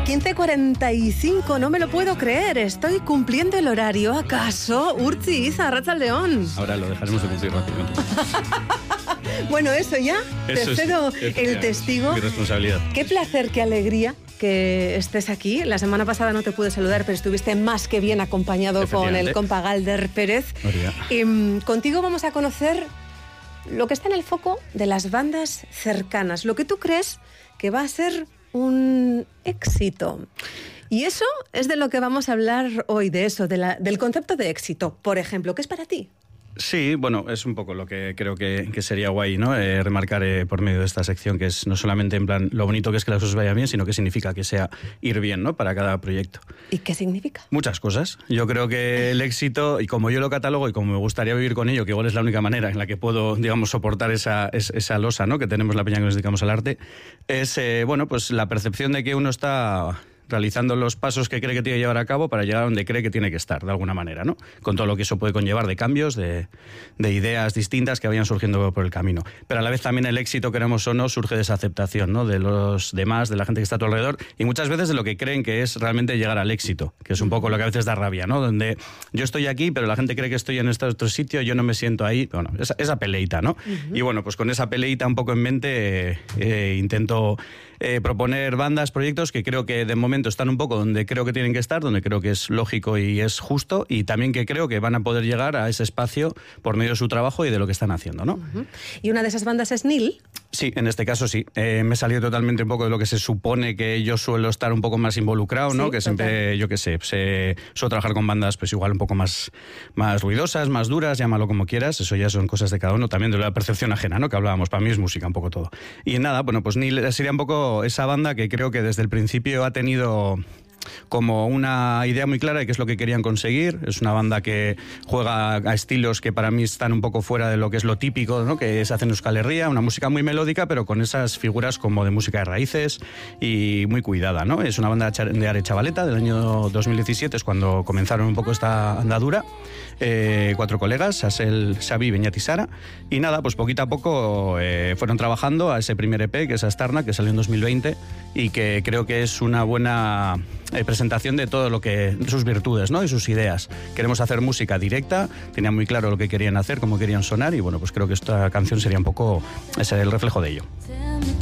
15:45, no me lo puedo creer. Estoy cumpliendo el horario. ¿Acaso? Urtzi, Iza, Arratsaldeon. Ahora lo dejaremos de cumplir rápidamente. Bueno, eso ya. Eso te cedo el es testigo. mi responsabilidad. Qué placer, qué alegría que estés aquí. La semana pasada no te pude saludar, pero estuviste más que bien acompañado con el compa Galder Pérez. Contigo vamos a conocer lo que está en el foco de las bandas cercanas, lo que tú crees que va a ser un éxito. Y eso es de lo que vamos a hablar hoy, de eso, del concepto de éxito. Por ejemplo, ¿qué es para ti? Sí, bueno, es un poco lo que creo que sería guay, ¿no? Remarcar por medio de esta sección, que es no solamente en plan lo bonito que es que las cosas vayan bien, sino que significa que sea ir bien, ¿no? Para cada proyecto. ¿Y qué significa? Muchas cosas. Yo creo que el éxito, y como yo lo catalogo y como me gustaría vivir con ello, que igual es la única manera en la que puedo, digamos, soportar esa losa, ¿no? Que tenemos la peña que nos dedicamos al arte, es, bueno, pues la percepción de que uno está realizando los pasos que cree que tiene que llevar a cabo para llegar a donde cree que tiene que estar, de alguna manera, ¿no? Con todo lo que eso puede conllevar de cambios, de ideas distintas que vayan surgiendo por el camino. Pero a la vez también el éxito, queramos o no, surge de esa aceptación, ¿no? De los demás, de la gente que está a tu alrededor, y muchas veces de lo que creen que es realmente llegar al éxito, que es un poco lo que a veces da rabia, ¿no? Donde yo estoy aquí, pero la gente cree que estoy en este otro sitio, yo no me siento ahí. Bueno, esa peleita, ¿no? Uh-huh. Y bueno, pues con esa peleita un poco en mente intento proponer bandas, proyectos que creo que de momento están un poco donde creo que tienen que estar, donde creo que es lógico y es justo, y también que creo que van a poder llegar a ese espacio por medio de su trabajo y de lo que están haciendo, ¿no? Uh-huh. ¿Y una de esas bandas es Nil? Sí, en este caso sí. Me salió totalmente un poco de lo que se supone que yo suelo estar un poco más involucrado, ¿no? Sí, que siempre, yo qué sé, suelo trabajar con bandas pues igual un poco más ruidosas, más duras, llámalo como quieras, eso ya son cosas de cada uno, también de la percepción ajena, ¿no? Que hablábamos, para mí es música un poco todo. Y nada, bueno, pues Nil sería un poco esa banda que creo que desde el principio ha tenido como una idea muy clara de qué es lo que querían conseguir. Es una banda que juega a estilos que para mí están un poco fuera de lo que es lo típico, ¿no? Que se hace en Euskal Herria, una música muy melódica, pero con esas figuras como de música de raíces y muy cuidada, ¿no? Es una banda de Arechavaleta del año 2017, es cuando comenzaron un poco esta andadura. 4 colegas, Asel, Xavi, Beñat y Sara, y nada, pues poquito a poco fueron trabajando a ese primer EP, que es Astarna, que salió en 2020, y que creo que es una buena presentación de todo lo que sus virtudes, ¿no? Y sus ideas. Queremos hacer música directa, tenían muy claro lo que querían hacer, cómo querían sonar, y bueno, pues creo que esta canción sería un poco el reflejo de ello.